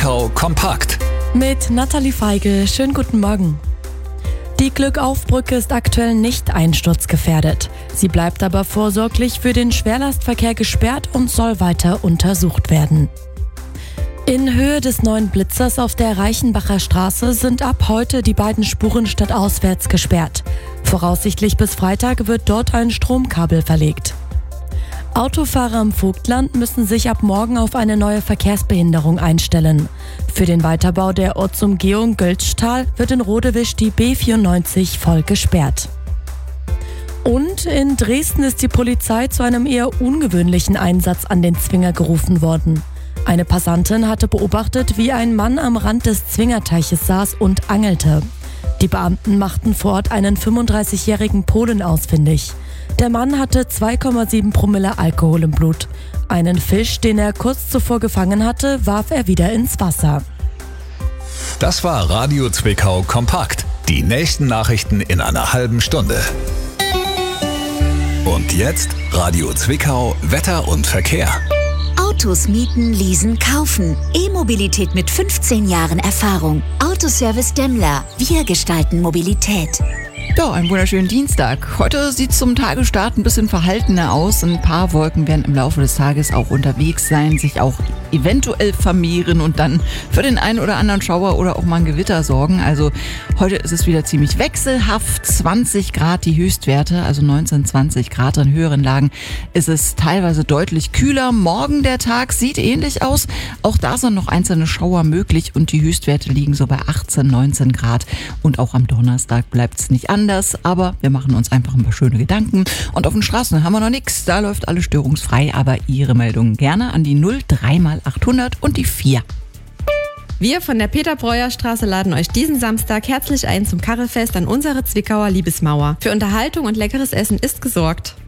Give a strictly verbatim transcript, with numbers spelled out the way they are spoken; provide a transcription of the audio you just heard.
Zwickau kompakt. Mit Nathalie Feigl, schönen guten Morgen. Die Glückaufbrücke ist aktuell nicht einsturzgefährdet. Sie bleibt aber vorsorglich für den Schwerlastverkehr gesperrt und soll weiter untersucht werden. In Höhe des neuen Blitzers auf der Reichenbacher Straße sind ab heute die beiden Spuren stadtauswärts gesperrt. Voraussichtlich bis Freitag wird dort ein Stromkabel verlegt. Autofahrer am Vogtland müssen sich ab morgen auf eine neue Verkehrsbehinderung einstellen. Für den Weiterbau der Ortsumgehung Göltzschtal wird in Rodewisch die B vierundneunzig voll gesperrt. Und in Dresden ist die Polizei zu einem eher ungewöhnlichen Einsatz an den Zwinger gerufen worden. Eine Passantin hatte beobachtet, wie ein Mann am Rand des Zwingerteiches saß und angelte. Die Beamten machten vor Ort einen fünfunddreißigjährigen Polen ausfindig. Der Mann hatte zwei Komma sieben Promille Alkohol im Blut. Einen Fisch, den er kurz zuvor gefangen hatte, warf er wieder ins Wasser. Das war Radio Zwickau kompakt. Die nächsten Nachrichten in einer halben Stunde. Und jetzt Radio Zwickau Wetter und Verkehr. Autos mieten, leasen, kaufen. E-Mobilität mit fünfzehn Jahren Erfahrung. Autoservice Demmler. Wir gestalten Mobilität. Ja, einen wunderschönen Dienstag. Heute sieht es zum Tagesstart ein bisschen verhaltener aus. Ein paar Wolken werden im Laufe des Tages auch unterwegs sein, sich auch eventuell vermehren und dann für den einen oder anderen Schauer oder auch mal ein Gewitter sorgen. Also heute ist es wieder ziemlich wechselhaft. zwanzig Grad die Höchstwerte, also neunzehn, zwanzig Grad. In höheren Lagen ist es teilweise deutlich kühler. Morgen der Tag sieht ähnlich aus. Auch da sind noch einzelne Schauer möglich und die Höchstwerte liegen so bei achtzehn, neunzehn Grad. Und auch am Donnerstag bleibt es nicht anders. Aber wir machen uns einfach ein paar schöne Gedanken. Und auf den Straßen haben wir noch nichts. Da läuft alles störungsfrei. Aber Ihre Meldungen gerne an die null drei mal achthundert und die vier. Wir von der Peter-Breuer-Straße laden euch diesen Samstag herzlich ein zum Karrefest an unsere Zwickauer Liebesmauer. Für Unterhaltung und leckeres Essen ist gesorgt.